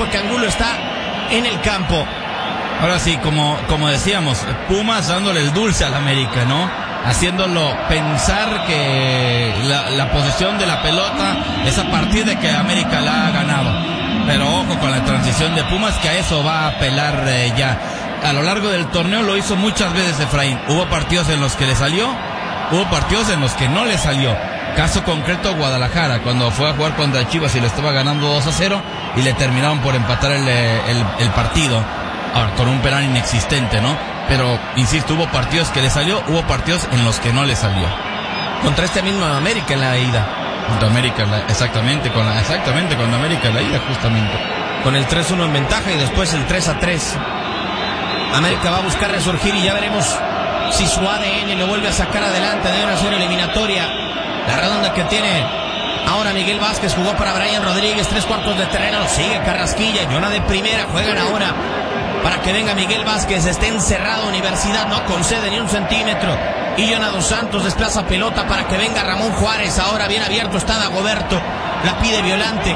porque Angulo está en el campo. Ahora sí, como decíamos, Pumas dándole el dulce al América, ¿no? Haciéndolo pensar que la posesión de la pelota es a partir de que América la ha ganado. Pero ojo con la transición de Pumas, que a eso va a apelar ya. A lo largo del torneo lo hizo muchas veces Efraín. Hubo partidos en los que le salió, hubo partidos en los que no le salió. Caso concreto Guadalajara, cuando fue a jugar contra Chivas y le estaba ganando 2-0 y le terminaron por empatar el partido. Ahora, con un penal inexistente, ¿no? Pero, insisto, hubo partidos que le salió, hubo partidos en los que no le salió. Contra este mismo América en la ida. Contra América, exactamente, con América en la ida, justamente. Con el 3-1 en ventaja y después el 3-3. América va a buscar resurgir y ya veremos si su ADN lo vuelve a sacar adelante de una serie eliminatoria. La redonda que tiene ahora Miguel Vázquez, jugó para Brian Rodríguez, 3/4 de terreno, lo sigue Carrasquilla, Jonah de primera, juegan ahora para que venga Miguel Vázquez, está encerrado Universidad, no concede ni un centímetro, y Jonah dos Santos desplaza pelota para que venga Ramón Juárez, ahora bien abierto está Dagoberto, la pide Violante,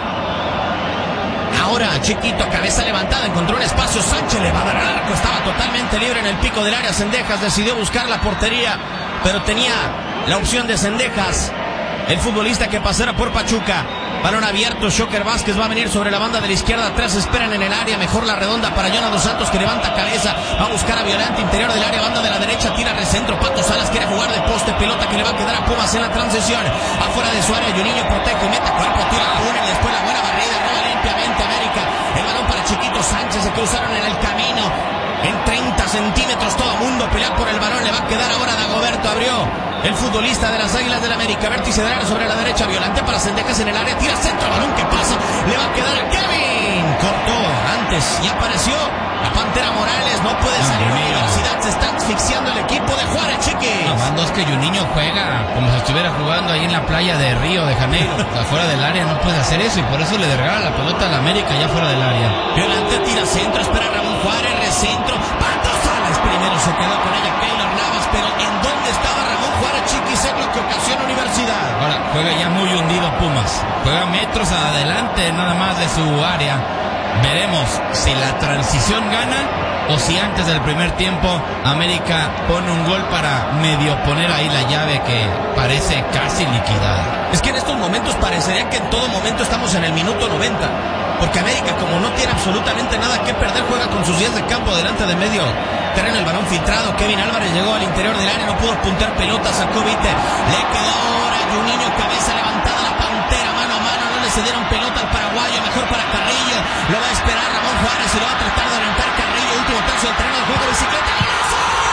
ahora Chiquito, cabeza levantada, encontró un espacio, Sánchez le va a dar al arco, estaba totalmente libre en el pico del área, Cendejas decidió buscar la portería, pero tenía la opción de Cendejas, el futbolista que pasara por Pachuca. Balón abierto, Shocker Vázquez va a venir sobre la banda de la izquierda, atrás esperan en el área, mejor la redonda para Jonah dos Santos que levanta cabeza, va a buscar a Violante, interior del área, banda de la derecha, tira recentro, Pato Salas quiere jugar de poste, pelota que le va a quedar a Pumas en la transición, afuera de su área, Juninho protege, mete cuerpo, tira la una y después la buena barrida, roba limpiamente América, el balón para Chiquito Sánchez, se cruzaron en el camino, en 30 centímetros todo mundo pelea por el balón, le va a quedar ahora Dagoberto, abrió el futbolista de las Águilas del América, vértice del área sobre la derecha, Violante para Cendejas en el área, tira centro, balón que pasa, le va a quedar a Kevin, cortó antes y apareció la Pantera Morales, no puede salir la Universidad, se está asfixiando el equipo de Juárez, Chiquis. Mando es que Juninho juega como si estuviera jugando ahí en la playa de Río de Janeiro, afuera del área, no puede hacer eso y por eso le regala la pelota a la América ya fuera del área. Violante tira centro, espera Ramón Juárez, recentro, Pato Salas primero se quedó con ella Keylor Navas, pero ¿en dónde estaba Ramón Juárez, Chiquis? Es lo que ocasiona Universidad. Ahora, juega ya muy hundido Pumas, juega metros adelante nada más de su área. Veremos si la transición gana o si antes del primer tiempo América pone un gol para medio poner ahí la llave que parece casi liquidada. Es que en estos momentos parecería que en todo momento estamos en el minuto 90, porque América, como no tiene absolutamente nada que perder, juega con sus 10 de campo delante de medio terreno, el balón filtrado, Kevin Álvarez llegó al interior del área, no pudo apuntar pelota, sacó Vite, le quedó ahora Juninho, cabeza levantada, la Pantera, mano a mano, no le cedieron pelota al paraguayo, mejor para Carrillo, lo va a esperar Ramón Juárez y lo va a tratar